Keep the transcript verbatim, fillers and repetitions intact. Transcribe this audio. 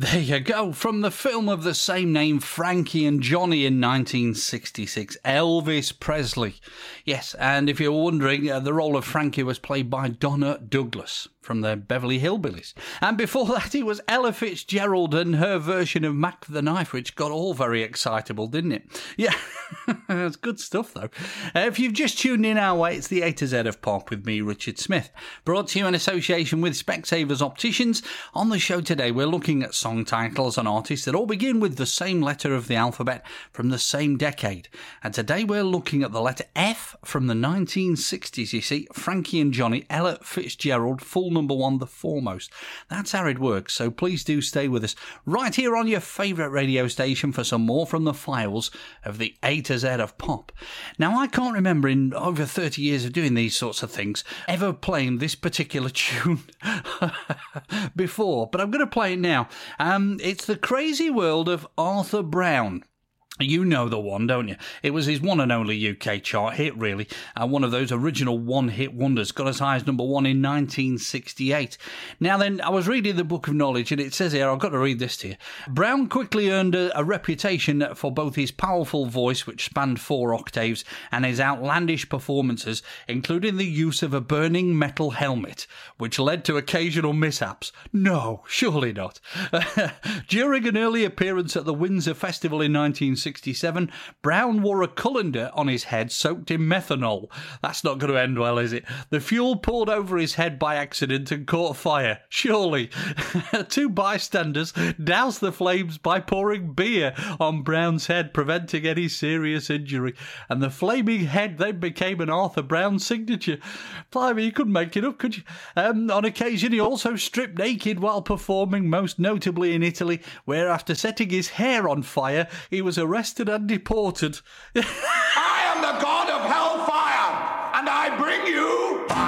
There you go, from the film of the same name, Frankie and Johnny in nineteen sixty-six, Elvis Presley. Yes, and if you're wondering, uh, the role of Frankie was played by Donna Douglas from the Beverly Hillbillies. And before that, it was Ella Fitzgerald and her version of Mac the Knife, which got all very excitable, didn't it? Yeah, it's good stuff, though. Uh, if you've just tuned in our way, it's the A to Z of Pop with me, Richard Smith, brought to you in association with Specsavers Opticians. On the show today, we're looking at song titles and artists that all begin with the same letter of the alphabet from the same decade. And today we're looking at the letter F from the nineteen sixties. You see, Frankie and Johnny, Ella Fitzgerald, full number one, The Foremost. That's how it works, so please do stay with us right here on your favourite radio station for some more from the files of the A to Z of Pop. Now, I can't remember in over thirty years of doing these sorts of things ever playing this particular tune before, but I'm going to play it now. Um, it's The Crazy World of Arthur Brown. You know the one, don't you? It was his one and only U K chart hit, really. Uh, one of those original one-hit wonders. Got as high as number one in nineteen sixty-eight. Now then, I was reading the Book of Knowledge, and it says here, I've got to read this to you. Brown quickly earned a, a reputation for both his powerful voice, which spanned four octaves, and his outlandish performances, including the use of a burning metal helmet, which led to occasional mishaps. No, surely not. During an early appearance at the Windsor Festival in nineteen sixty-seven, Brown wore a colander on his head soaked in methanol. That's not going to end well, is it? The fuel poured over his head by accident and caught fire. Surely. Two bystanders doused the flames by pouring beer on Brown's head, preventing any serious injury. And the flaming head then became an Arthur Brown signature. Blimey, you couldn't make it up, could you? Um, on occasion, he also stripped naked while performing, most notably in Italy, where after setting his hair on fire, he was arrested and deported.